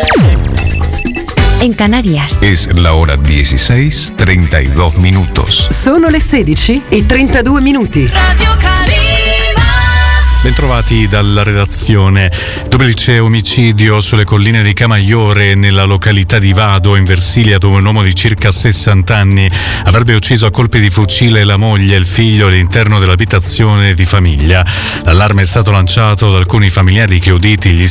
En Canarias. Es la hora 16:32 minutos. Sono le 16:32. Radio Calima. Bentrovati dalla redazione. Duplice omicidio sulle colline di Camaiore, nella località di Vado, in Versilia, dove un uomo di circa 60 anni avrebbe ucciso a colpi di fucile la moglie e il figlio all'interno dell'abitazione di famiglia. L'allarme è stato lanciato da alcuni familiari che, uditi gli